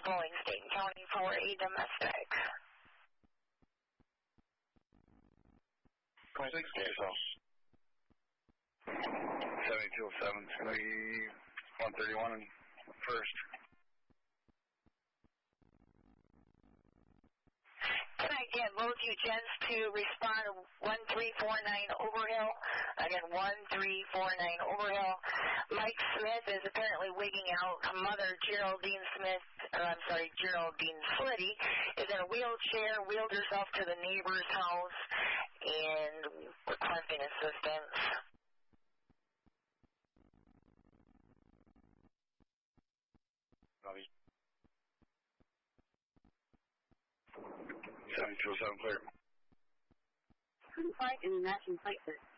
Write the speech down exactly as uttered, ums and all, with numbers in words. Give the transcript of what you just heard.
calling State and County for a domestic. twenty-six, get yourself. seventy-two oh seven, it's going to be one thirty-one and first. Can I get both you gents to respond to one three four nine Overhill? Again, one three four nine Overhill. Mike Smith is apparently wigging out. Mother Geraldine Smith, or I'm sorry, Geraldine Slitty, is in a wheelchair, wheeled herself to the neighbor's house, and requesting assistance. seventy-two oh seven, clear. Couldn't find any matching plate that